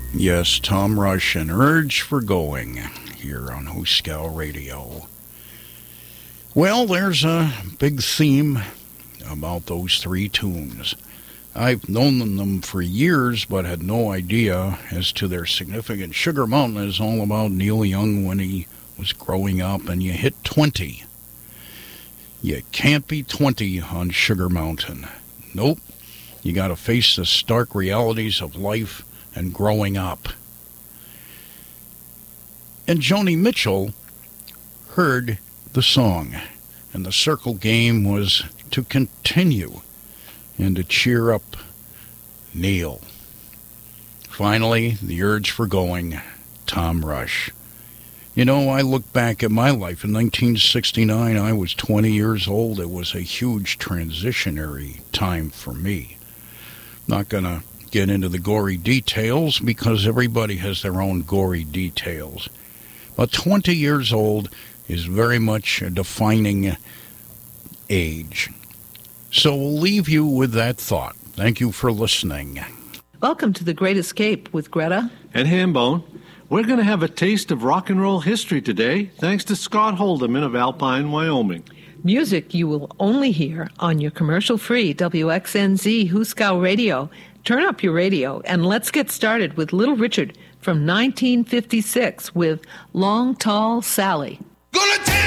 Yes, Tom Rush and Urge for Going here on Hooskow Radio. Well, there's a big theme about those three tunes. I've known them for years, but had no idea as to their significance. Sugar Mountain is all about Neil Young when he was growing up, and you hit 20. You can't be 20 on Sugar Mountain. Nope. You got to face the stark realities of life and growing up. And Joni Mitchell heard the song, and the circle game was to continue and to cheer up Neil. Finally, the urge for going, Tom Rush. You know, I look back at my life. In 1969, I was 20 years old. It was a huge transitionary time for me. Not going to get into the gory details because everybody has their own gory details. But 20 years old is very much a defining age. So we'll leave you with that thought. Thank you for listening. Welcome to The Great Escape with Greta and Hambone. We're going to have a taste of rock and roll history today, thanks to Scott Holdeman of Alpine, Wyoming. Music you will only hear on your commercial-free WXNZ Hooskow Radio. Turn up your radio and let's get started with Little Richard from 1956 with Long Tall Sally. Gonna tell